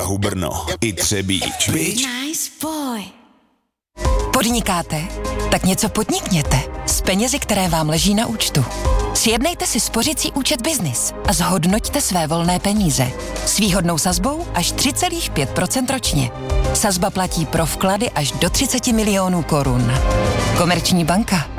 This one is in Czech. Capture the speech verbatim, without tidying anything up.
Hubrno i Třebíč. Nice boy. Podnikáte? Tak něco podnikněte s penězi, které vám leží na účtu. Sjednejte si spořicí účet Business a zhodnoťte své volné peníze. S výhodnou sazbou až tři celá pět procenta ročně. Sazba platí pro vklady až do třicet milionů korun. Komerční banka.